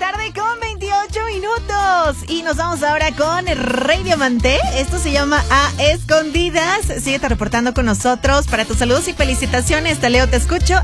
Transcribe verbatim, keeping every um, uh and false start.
tarde con veintiocho minutos. Y nos vamos ahora con Rey Diamante. Esto se llama A Escondidas. Síguete reportando con nosotros para tus saludos y felicitaciones. Te leo, te escucho.